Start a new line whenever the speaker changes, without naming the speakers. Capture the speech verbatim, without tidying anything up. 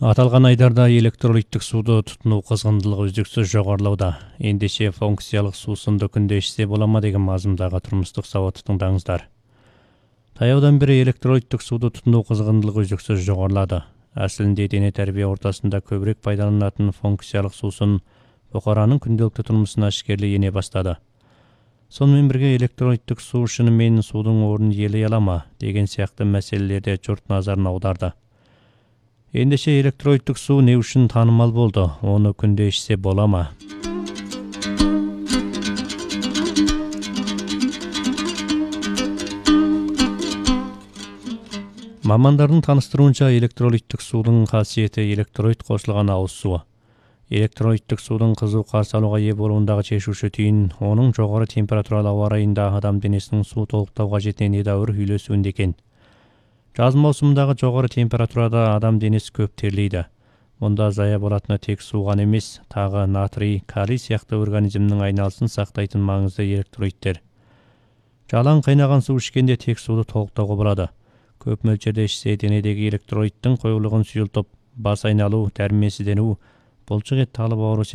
Аталған айдарда электролиттік суды тұтыну қызғындылығы үздіксіз жоғарылауда. Ендеше функциялық сусынды күнде ішсе болама деген мазмұндағы тұрмыстық сауатты тыңдаңыздар. Таяудан бері электролиттік суды тұтыну қызғындылығы үздіксіз жоғарылады. Әсілінде дене тәрбие ортасында көбірек пайдаланатын функциялық сусын бұқараның күнделікті тұрмысына ішкерлей ене бастады. Сонымен бірге электролиттік су шынымен судың орнын иелей ала ма деген сияқты мәселелерде жұрт назарын аударды. Ендеше электролиттік су не үшін танымал болды, оны күнде ішсе бола ма? Мамандардың таныстыруынша электролиттік судың қасиеті электролит қосылған ауыз суы. Электролиттік судың қызу қарсы алуға ие болуындағы шешуші түйін оның жоғары температуралы ауа райында адам денесінің су толықтау қажетіне недәуір үйлесуінде екен. Жаз маусымындағы жоғары температурада адам денесі көп терлейді. Мұнда зая болатыны тек су ғана емес, тағы натрий, калий сияқты организмнің айналысын сақтайтын маңызды электролиттер. Жалаң қайнаған су ішкенде тек суды толықтауға болады. Көп мөлшерде ішсе денедегі электролиттің қоюлығын сұйылтып, бас айналу, дәрменсіздену, бұлшық ет талып ауыру